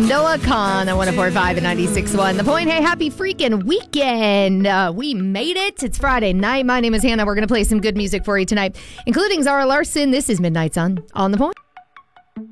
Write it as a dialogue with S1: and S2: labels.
S1: Noah Kahn on 104.5 and 96.1. The Point. Hey, happy freaking weekend. We made it. It's Friday night. My name is Hannah. We're going to play some good music for you tonight, including Zara Larson. This is Midnight Sun on The Point.